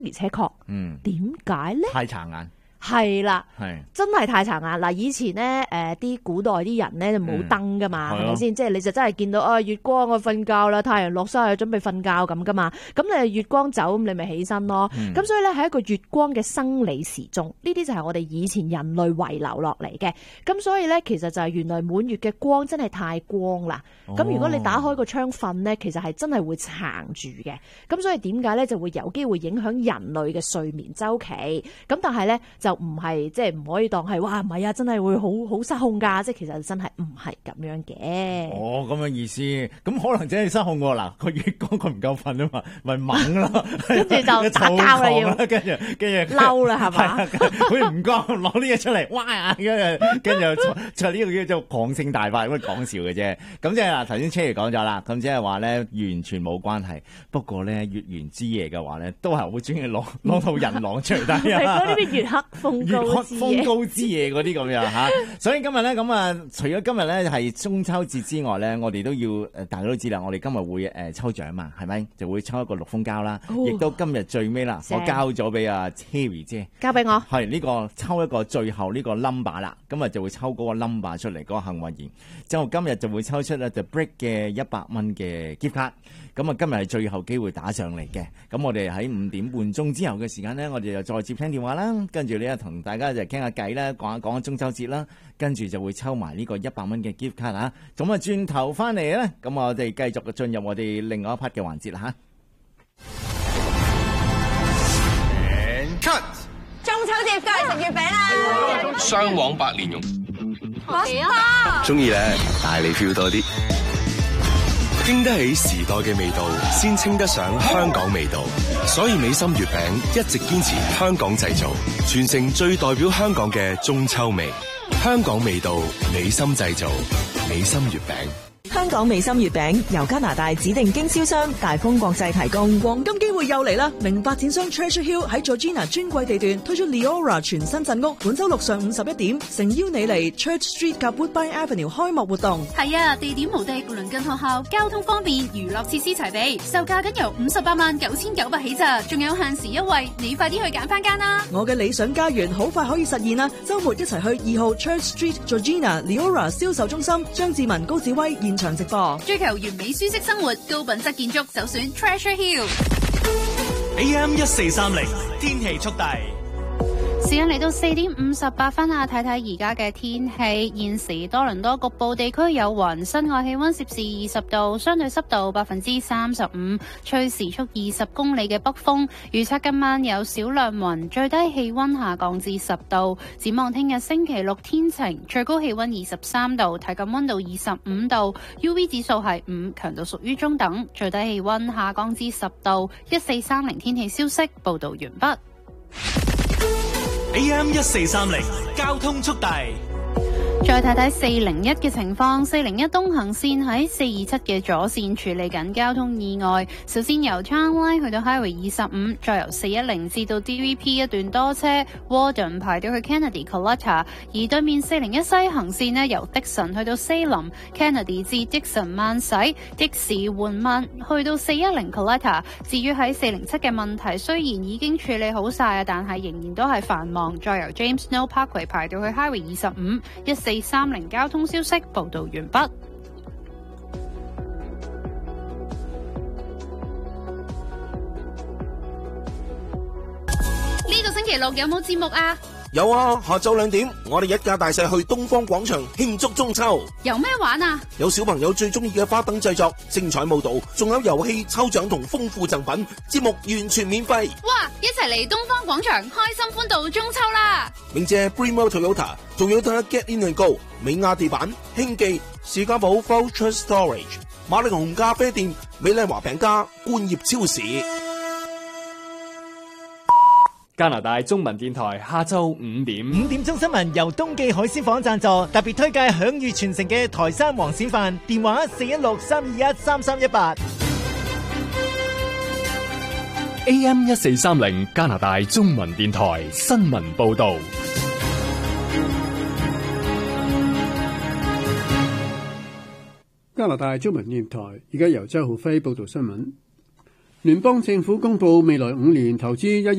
而且確，點解咧？ 太殘眼。 係啦， 係真係太殘眼嗱！以前咧，啲古代啲人咧就冇燈噶嘛，係咪先？即係你就真係見到月光我瞓覺啦，太陽落山就準備瞓覺咁噶嘛。咁你月光走，咁你咪起身咯。咁所以咧係一個月光嘅生理時鐘，呢啲就係我哋以前人類遺留落嚟嘅。咁所以咧，其實就係原來滿月嘅光真係太光啦。咁如果你打開個窗瞓咧，其實係真係會撐住嘅。咁所以點解咧就會有機會影響人類嘅睡眠周期？咁但係咧就唔係即係唔可以當係哇唔係啊，真係會好失控㗎，即係其實真係唔係咁樣嘅。 哦，咁樣意思，咁可能真係失控喎。嗱，個月光佢唔夠瞓啊嘛，咪猛咯， 跟住就打交啦要， 跟住嬲啦係嘛？ 佢唔光攞啲嘢出嚟，哇！跟住就呢個叫做狂性大發，咁講笑嘅啫。咁即係嗱，頭先車爺講咗啦，咁即係話咧完全冇關係。不過咧月圓之夜嘅話咧，都係好中意攞套人狼出嚟睇啊！ 係嗰啲月黑風高之夜嗰啲咁樣嚇，所以今日咧咁啊，除咗今日咧係中秋節之外咧，我哋都要大家都知啦，我哋今日會抽獎嘛，係咪？就會抽一個陸豐膠啦，亦都今日最尾啦，我交咗俾阿 Cherry 姐， 交俾我，係呢個抽一個最後呢個 number 啦，今日就會抽嗰個 number 出嚟，嗰個幸運兒，之後今日就會抽出咧 The Break 嘅100蚊嘅 gift card。咁啊，今日係最後機會打上嚟嘅。咁我哋喺5點半鐘之後嘅時間呢，我哋就再接聽電話啦。跟住呢，同大家就傾下偈啦，講下中秋節啦。跟住就會抽埋呢個100蚊嘅 gift card 啊。咁啊，轉頭翻嚟咧，咁我哋繼續進入我哋另外一 part 嘅環節啦嚇。 Cut！ 中秋節翻嚟食月餅啦！ 雙黃白蓮蓉， 啊！ 中意咧，帶你 feel 多啲。經得起時代嘅味道，先稱得上香港味道。所以美心月餅一直堅持香港製造，傳承最代表香港嘅中秋味。香港味道，美心製造，美心月餅。 香港美心月餅由加拿大指定經銷商大豐國際提供。 黃金機會又嚟啦！名發展商 Treasure Hill 喺 Georgina 專櫃地段推出 Leora 全新鎮屋，本周六上午11點，誠邀你嚟 Church Street 及 Woodbine Avenue 開幕活動。 係啊，地點無敵，鄰近學校，交通方便，娛樂設施齊備，售價僅由589900起咋，仲有限時優惠，你快啲去揀翻間啦！ 我嘅理想家園好快可以實現啦！週末一齊去2號 Church Street Georgina Leora 銷售中心，張志文、高子威現場直播。 追求完美舒適生活，高品質建築，首選 Treasure Hill。 AM 1430天氣速遞。 時間嚟到4點58分啊，睇睇而家嘅天氣。現時多倫多局部地區有雲，室外氣溫攝氏20度，相對濕度35%，吹時速20公里嘅北風。預測今晚有少量雲，最低氣溫下降至10度。展望聽日星期六天晴，最高氣溫23度，體感溫度25度 ，UV 指數係5，強度屬於中等，最低氣溫下降至10度。1430天氣消息報道完畢。 AM 1430交通速遞。 再睇睇401嘅情況，401東行線喺427嘅左線處理緊交通意外。首先由 Town Line 去到 Highway 25，再由410至到 DVP 一段多車 ，Warden 排到去 Kennedy Collector， 而對面401西行線呢，由 Dixon 去到 Salem，Kennedy 至 Dixon 慢駛，的士緩慢去到410 Collector。至於喺407嘅問題，雖然已經處理好晒，但係仍然都係繁忙，再由 James Snow Parkway 排到去 Highway 25，1430交通消息報道完畢。呢個星期六有冇節目啊？ 有啊，下晝2點，我哋一家大細去東方廣場慶祝中秋。 有咩玩啊？ 有小朋友最中意嘅花燈製作、精彩舞蹈，仲有遊戲、抽獎同豐富贈品，節目完全免費。 哇！一齊嚟東方廣場，開心歡度中秋啦！ 鳴謝 Brimo Toyota、Toyota Get In and Go、美亞地板、興記、士嘉堡 Voucher Storage、馬力紅咖啡店、美麗華餅家、冠業超市。 加拿大中文電台下晝5點 5點鐘新聞由東記海鮮舫贊助，特別推介享譽傳承嘅台山黃鱔飯，電話416-321-3318。 AM 1430加拿大中文電台新聞報道。 加拿大中文電台而家由周浩輝報道新聞。 聯邦政府公布未來5年投資1億